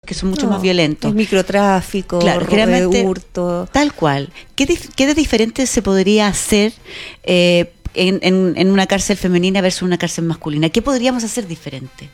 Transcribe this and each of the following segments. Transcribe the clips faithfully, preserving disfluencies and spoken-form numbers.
que son mucho no, más violentos. El microtráfico, claro, robo de generalmente, hurto. Tal cual. ¿Qué, dif- qué de diferente se podría hacer eh, en, en, en una cárcel femenina versus una cárcel masculina? ¿Qué podríamos hacer diferente?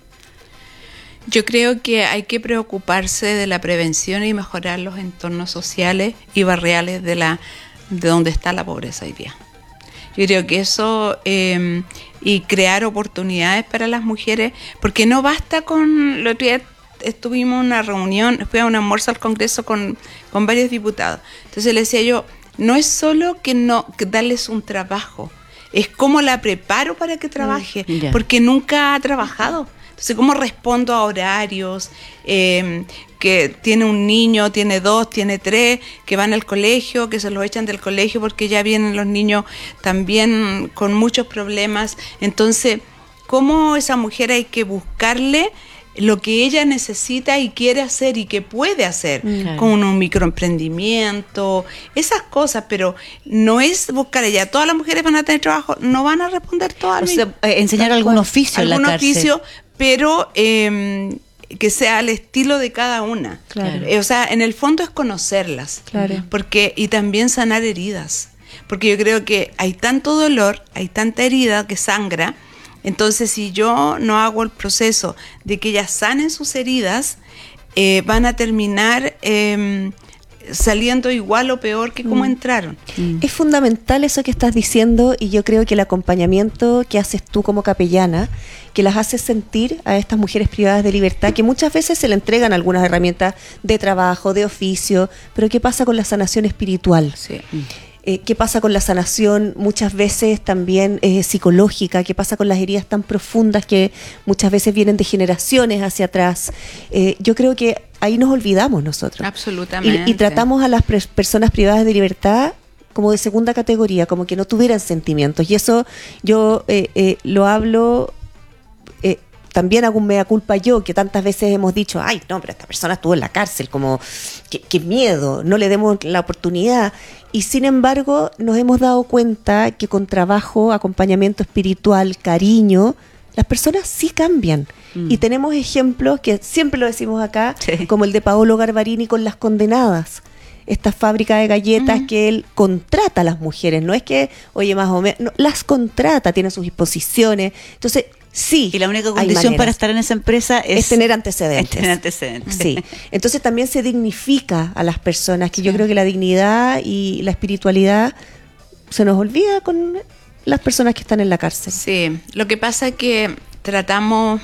Yo creo que hay que preocuparse de la prevención y mejorar los entornos sociales y barriales de la de donde está la pobreza hoy día. Yo creo que eso eh, y crear oportunidades para las mujeres, porque no basta con lo que estuvimos en una reunión, fui a un almuerzo al Congreso con, con varios diputados. Entonces le decía yo, no es solo que no que darles un trabajo, es cómo la preparo para que trabaje, Mm, yeah. porque nunca ha trabajado. Entonces, ¿cómo respondo a horarios? Eh, que tiene un niño, tiene dos, tiene tres, que van al colegio, que se los echan del colegio porque ya vienen los niños también con muchos problemas. Entonces, ¿cómo esa mujer hay que buscarle lo que ella necesita y quiere hacer y que puede hacer, claro, con un microemprendimiento, esas cosas? Pero no es buscar ella, todas las mujeres van a tener trabajo, no van a responder todas. O sea, eh, enseñar algún oficio en la algún cárcel. oficio, pero eh, que sea al estilo de cada una. Claro. Eh, o sea, en el fondo es conocerlas. Claro. Porque, y también sanar heridas. Porque yo creo que hay tanto dolor, hay tanta herida que sangra. Entonces, si yo no hago el proceso de que ellas sanen sus heridas, eh, van a terminar eh, saliendo igual o peor que como Mm. entraron. Mm. Es fundamental eso que estás diciendo, y yo creo que el acompañamiento que haces tú como capellana, que las haces sentir a estas mujeres privadas de libertad, que muchas veces se le entregan algunas herramientas de trabajo, de oficio, pero ¿qué pasa con la sanación espiritual? Sí. Eh, ¿Qué pasa con la sanación muchas veces también eh, psicológica? ¿Qué pasa con las heridas tan profundas que muchas veces vienen de generaciones hacia atrás? Eh, yo creo que ahí nos olvidamos nosotros. Absolutamente. Y, y tratamos a las pres- personas privadas de libertad como de segunda categoría, como que no tuvieran sentimientos. Y eso yo eh, eh, lo hablo... Eh, también hago un mea culpa yo, que tantas veces hemos dicho, ay, no, pero esta persona estuvo en la cárcel, como, qué, qué miedo, no le demos la oportunidad. Y sin embargo, nos hemos dado cuenta que con trabajo, acompañamiento espiritual, cariño, las personas sí cambian. Mm. Y tenemos ejemplos que siempre lo decimos acá, sí, como el de Paolo Garbarini con Las Condenadas. Esta fábrica de galletas, uh-huh, que él contrata a las mujeres, no es que, oye, más o menos, no, las contrata, tiene sus disposiciones. Entonces, sí. Y la única condición para estar en esa empresa es, es tener antecedentes. Es tener antecedentes. Sí. Entonces también se dignifica a las personas, que sí, yo creo que la dignidad y la espiritualidad se nos olvida con las personas que están en la cárcel. Sí, lo que pasa es que tratamos,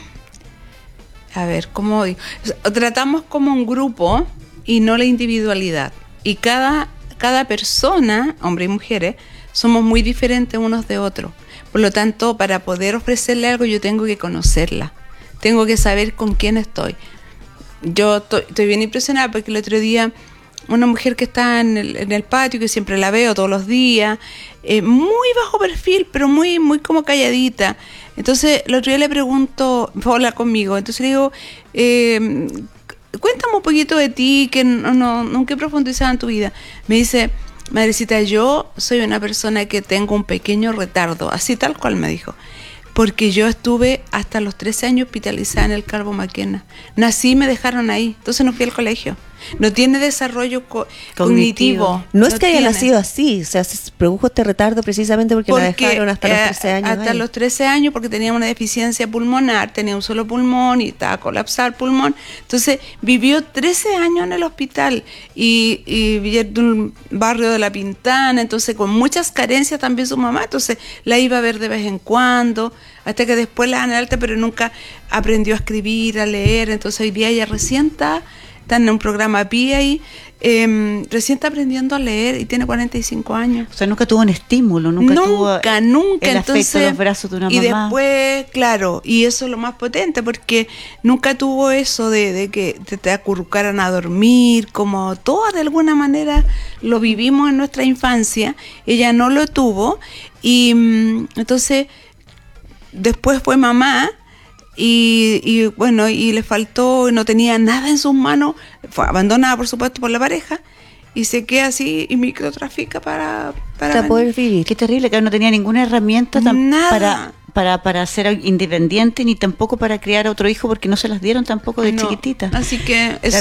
a ver, ¿cómo digo? Tratamos como un grupo y no la individualidad. Y cada, cada persona, hombres y mujeres, somos muy diferentes unos de otros. Por lo tanto, para poder ofrecerle algo, yo tengo que conocerla. Tengo que saber con quién estoy. Yo estoy, estoy bien impresionada porque el otro día, una mujer que está en el, en el patio, que siempre la veo todos los días, eh, muy bajo perfil, pero muy, muy como calladita. Entonces, el otro día le pregunto, hola conmigo, entonces le digo, eh, cuéntame un poquito de ti, que no, no, nunca he profundizado en tu vida. Me dice, madrecita, yo soy una persona que tengo un pequeño retardo, así tal cual me dijo, porque yo estuve hasta los trece años hospitalizada en el Carbo Maquena. Nací y me dejaron ahí, entonces no fui al colegio. No tiene desarrollo co- cognitivo. cognitivo. No es no que haya tiene. nacido así, o sea, se produjo este retardo precisamente porque, porque la dejaron hasta eh, los trece años. Hasta ahí. los trece años, porque tenía una deficiencia pulmonar, tenía un solo pulmón y estaba colapsado el pulmón. Entonces vivió trece años en el hospital y, y vivía en un barrio de La Pintana, entonces con muchas carencias también su mamá, entonces la iba a ver de vez en cuando, hasta que después la dan alta, pero nunca aprendió a escribir, a leer. Entonces hoy día ella recién está, está en un programa P I A y eh, recién está aprendiendo a leer y tiene cuarenta y cinco años. O sea, nunca tuvo un estímulo, nunca, nunca tuvo nunca el entonces, afecto, los brazos de una y mamá. después, claro, y eso es lo más potente, porque nunca tuvo eso de, de que te, te acurrucaran a dormir, como todas de alguna manera lo vivimos en nuestra infancia. Ella no lo tuvo y mm, entonces después fue mamá. Y, y bueno, y le faltó, no tenía nada en sus manos, fue abandonada por supuesto por la pareja y se queda así y microtrafica para para, para poder vivir. Qué terrible, que no tenía ninguna herramienta tan Nada. para para para ser independiente ni tampoco para criar a otro hijo, porque no se las dieron tampoco de no. chiquitita. Así que es